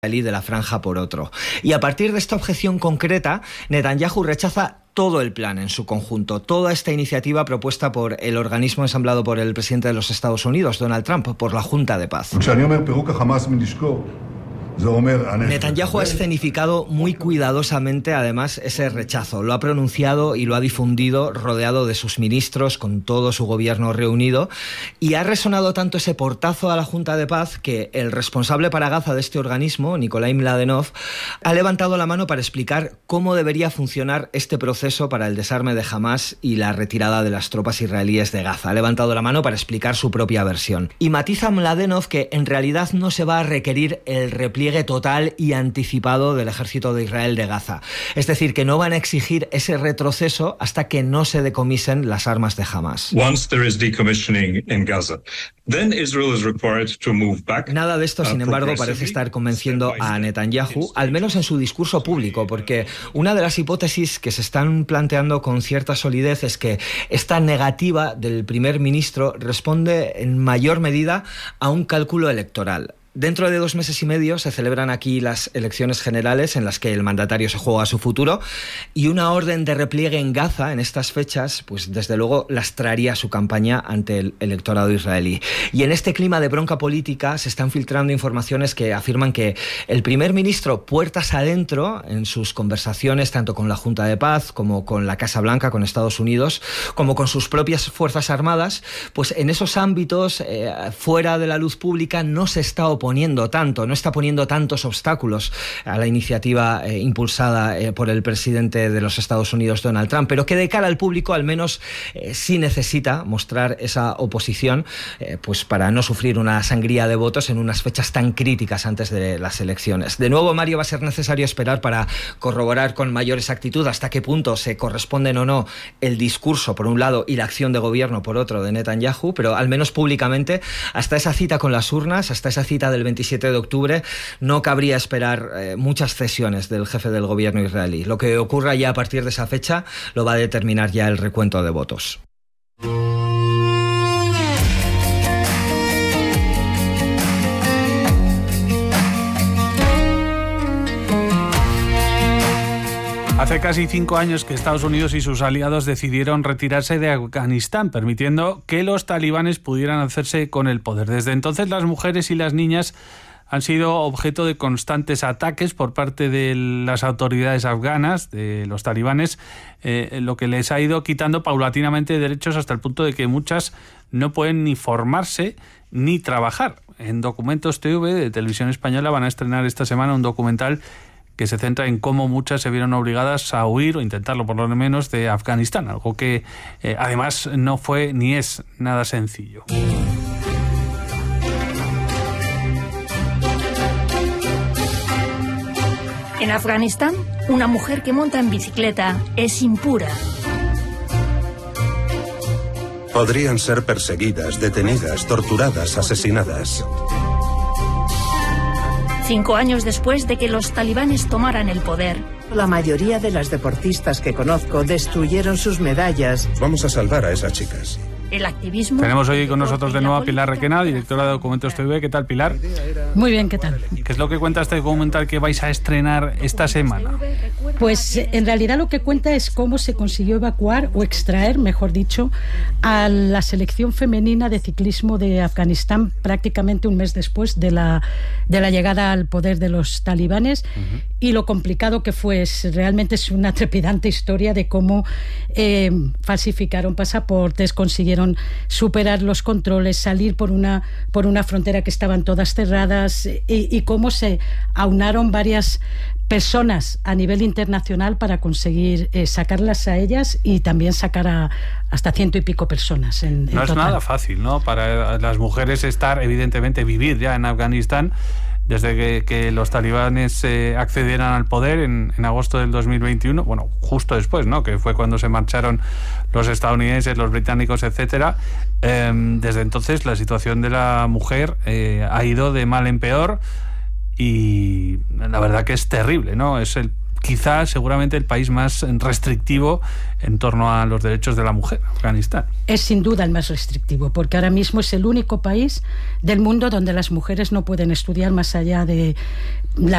de la franja por otro. Y a partir de esta objeción concreta, Netanyahu rechaza todo el plan en su conjunto, toda esta iniciativa propuesta por el organismo ensamblado por el presidente de los Estados Unidos, Donald Trump, por la Junta de Paz. Netanyahu ha escenificado muy cuidadosamente, además, ese rechazo. Lo ha pronunciado y lo ha difundido rodeado de sus ministros, con todo su gobierno reunido, y ha resonado tanto ese portazo a la Junta de Paz que el responsable para Gaza de este organismo, Nikolai Mladenov, ha levantado la mano para explicar cómo debería funcionar este proceso para el desarme de Hamás y la retirada de las tropas israelíes de Gaza. Ha levantado la mano para explicar su propia versión. Y matiza Mladenov que en realidad no se va a requerir el repliegue total y anticipado del ejército de Israel de Gaza. Es decir, que no van a exigir ese retroceso hasta que no se decomisen las armas de Hamás. Nada de esto, sin embargo, parece estar convenciendo a Netanyahu, al menos en su discurso público, porque una de las hipótesis que se están planteando con cierta solidez es que esta negativa del primer ministro responde en mayor medida a un cálculo electoral. Dentro de 2 meses y medio se celebran aquí las elecciones generales en las que el mandatario se juega su futuro, y una orden de repliegue en Gaza en estas fechas, pues desde luego lastraría su campaña ante el electorado israelí. Y en este clima de bronca política se están filtrando informaciones que afirman que el primer ministro, puertas adentro, en sus conversaciones tanto con la Junta de Paz como con la Casa Blanca, con Estados Unidos, como con sus propias fuerzas armadas, pues en esos ámbitos, fuera de la luz pública, no se está oponiendo tanto, no está poniendo tantos obstáculos a la iniciativa impulsada por el presidente de los Estados Unidos, Donald Trump, pero que de cara al público al menos sí necesita mostrar esa oposición, pues para no sufrir una sangría de votos en unas fechas tan críticas antes de las elecciones. De nuevo, Mario, va a ser necesario esperar para corroborar con mayor exactitud hasta qué punto se corresponden o no el discurso por un lado y la acción de gobierno por otro de Netanyahu, pero al menos públicamente, hasta esa cita con las urnas, hasta esa cita del 27 de octubre, no cabría esperar muchas cesiones del jefe del gobierno israelí. Lo que ocurra ya a partir de esa fecha lo va a determinar ya el recuento de votos. Hace casi 5 años que Estados Unidos y sus aliados decidieron retirarse de Afganistán, permitiendo que los talibanes pudieran hacerse con el poder. Desde entonces, las mujeres y las niñas han sido objeto de constantes ataques por parte de las autoridades afganas, de los talibanes, lo que les ha ido quitando paulatinamente derechos hasta el punto de que muchas no pueden ni formarse ni trabajar. En Documentos TV de Televisión Española van a estrenar esta semana un documental que se centra en cómo muchas se vieron obligadas a huir, o intentarlo por lo menos, de Afganistán, algo que además no fue ni es nada sencillo. En Afganistán, una mujer que monta en bicicleta es impura. Podrían ser perseguidas, detenidas, torturadas, asesinadas. 5 años después de que los talibanes tomaran el poder, la mayoría de las deportistas que conozco destruyeron sus medallas. Vamos a salvar a esas chicas. el activismo... Tenemos hoy con nosotros de nuevo a Pilar Requena, directora de Documentos TV. ¿Qué tal, Pilar? Muy bien, ¿qué tal? ¿Qué es lo que cuenta este documental que vais a estrenar esta semana? Pues en realidad lo que cuenta es cómo se consiguió evacuar o extraer, mejor dicho, a la selección femenina de ciclismo de Afganistán prácticamente un mes después de la llegada al poder de los talibanes. Y lo complicado que fue, realmente es una trepidante historia de cómo falsificaron pasaportes, consiguieron superar los controles, salir por una frontera que estaban todas cerradas y cómo se aunaron varias personas a nivel internacional para conseguir sacarlas a ellas y también sacar a hasta 100 y pico personas en no total. Es nada fácil, ¿no? Para las mujeres evidentemente vivir ya en Afganistán desde que los talibanes accedieran al poder en agosto del 2021, bueno, justo después, ¿no? Que fue cuando se marcharon los estadounidenses, los británicos, etcétera. Desde entonces la situación de la mujer ha ido de mal en peor y la verdad que es terrible, ¿no? Es quizá seguramente el país más restrictivo en torno a los derechos de la mujer, Afganistán. Es sin duda el más restrictivo, porque ahora mismo es el único país del mundo donde las mujeres no pueden estudiar más allá de